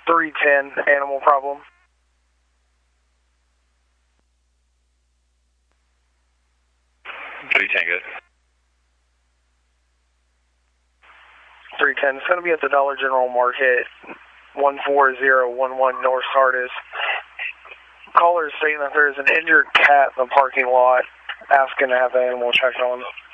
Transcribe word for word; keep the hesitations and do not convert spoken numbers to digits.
three ten, animal problem. three ten, good. three ten, it's going to be at the Dollar General Market, one four zero one one North Sardis. Caller is saying that there is an injured cat in the parking lot, asking to have the animal checked on.